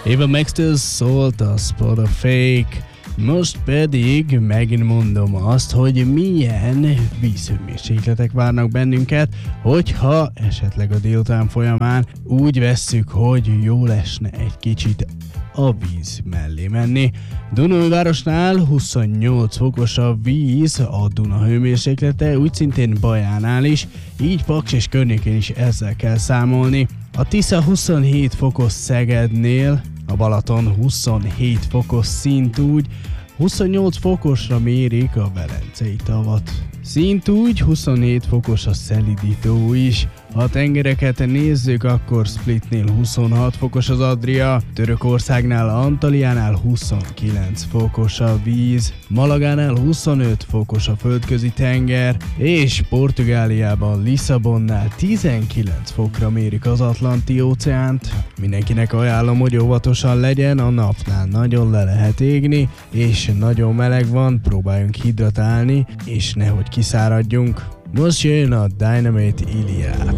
Ava Max-től szólt a Spot of Fake. Most pedig megint mondom azt, hogy milyen vízhőmérsékletek várnak bennünket, hogyha esetleg a délután folyamán úgy vesszük, hogy jól esne egy kicsit a víz mellé menni. Dunaújvárosnál 28 fokos a víz, a Duna hőmérséklete, úgy szintén Bajánál is, így Paks és környékén is ezzel kell számolni. A Tisza 27 fokos Szegednél, a Balaton 27 fokos szintúgy, 28 fokosra mérik a Velencei tavat. Szintúgy 27 fokos a Szelidító is. Ha a tengereket nézzük, akkor Splitnél 26 fokos az Adria, Törökországnál, Antaliánál 29 fokos a víz, Malagánál 25 fokos a földközi tenger, és Portugáliában, Lisszabonnál 19 fokra mérik az Atlanti óceánt. Mindenkinek ajánlom, hogy óvatosan legyen, a napnál nagyon le lehet égni, és nagyon meleg van, próbáljunk hidratálni, és nehogy kiszáradjunk. Most jön a Dynamite Ilya.